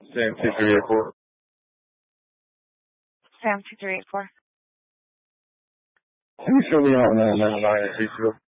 Sam 2384. Sam 2384. Can you show me out in that 99 at Peaceville?